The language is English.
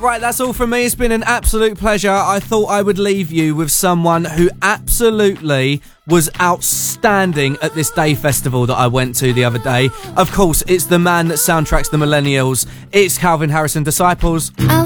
Right, that's all from me. It's been an absolute pleasure. I thought I would leave you with someone who absolutely was outstanding at this day festival that I went to the other day. Of course, it's the man that soundtracks the Millennials. It's Calvin Harrison Disciples.